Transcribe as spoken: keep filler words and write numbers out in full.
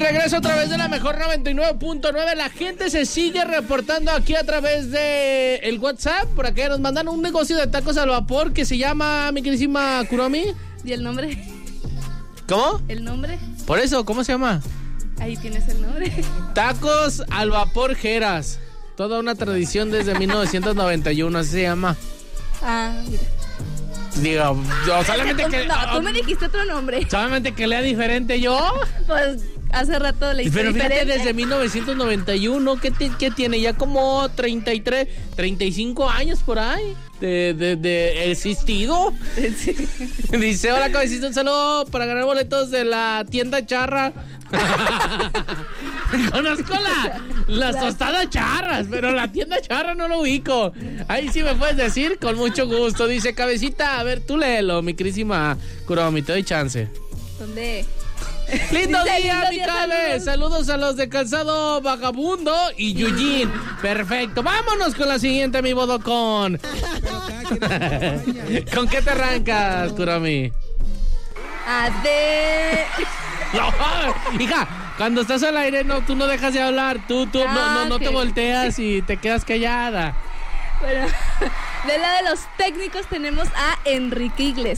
Regreso a través de la mejor noventa y nueve punto nueve. La gente se sigue reportando aquí a través de el WhatsApp. Por acá nos mandan un negocio de tacos al vapor que se llama, mi queridísima Kuromi. ¿Y el nombre? ¿Cómo? ¿El nombre? Por eso, ¿cómo se llama? Ahí tienes el nombre. Tacos al vapor Jeras. Toda una tradición desde mil novecientos noventa y uno, así se llama. Ah, mira. Digo, yo solamente que... No, tú me dijiste otro nombre. Solamente que lea diferente yo. Pues hace rato le hice Pero fíjate, diferente. desde mil novecientos noventa y uno, ¿qué, te, qué tiene? Ya como treinta y tres, treinta y cinco años por ahí de, de, de existido. Sí. Dice, hola, cabecito, un saludo para ganar boletos de la tienda Charra. Conozco la, las tostadas charras, pero la tienda Charra no lo ubico. Ahí sí me puedes decir, con mucho gusto. Dice, cabecita, a ver, tú léelo, mi querísima Kuromi, te doy chance. ¿Dónde? Lindo Dice, día, lindo mi día, Cabe. saludos. Saludos a los de Calzado Vagabundo y Yujin. Perfecto. Vámonos con la siguiente, mi bodocón. ¿Con qué te arrancas, Kuromi? A ver. No, hija, cuando estás al aire, no, tú no dejas de hablar. Tú, tú, Ah, no, no, no ok. te volteas y te quedas callada. Bueno, de lado de los técnicos tenemos a Enrique Iglesias.